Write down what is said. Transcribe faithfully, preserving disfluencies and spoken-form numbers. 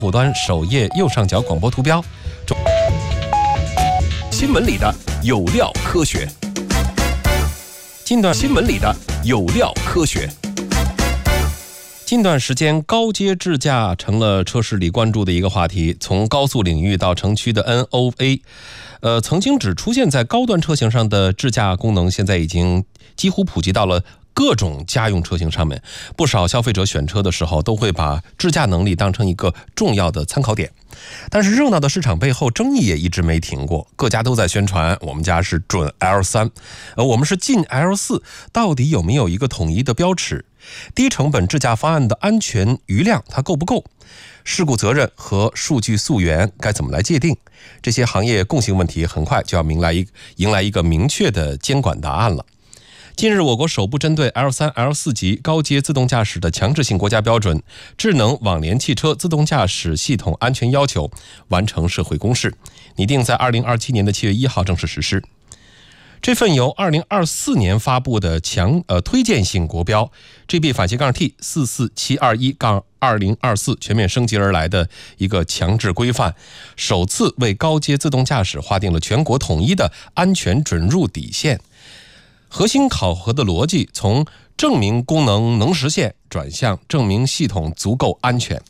户端首页右上角广播图标。 新闻里的有料科学， 近段新闻里的有料科学。 近段时间，高阶智驾成了车市里关注的一个话题。从高速领域到城区的 N O A， 呃，曾经只出现在高端车型上的智驾功能，现在已经几乎普及到了各种家用车型上面。不少消费者选车的时候，都会把智驾能力当成一个重要的参考点。但是热闹的市场背后，争议也一直没停过。各家都在宣传我们家是准 L 三， 而我们是进 L 四， 到底有没有一个统一的标尺？低成本智驾方案的安全余量它够不够？事故责任和数据溯源该怎么来界定？这些行业共性问题很快就要迎来一迎来一个明确的监管答案了。近日，我国首部针对 L 三、L 四 级高阶自动驾驶的强制性国家标准《智能网联汽车自动驾驶系统安全要求》完成社会公示，拟定在二零二七年的七月一号正式实施。这份由二零二四年发布的强呃推荐性国标 G B 反斜杠 T 四四七二一杠二零二四全面升级而来的一个强制规范，首次为高阶自动驾驶划定了全国统一的安全准入底线。核心考核的逻辑从证明功能能实现转向证明系统足够安全。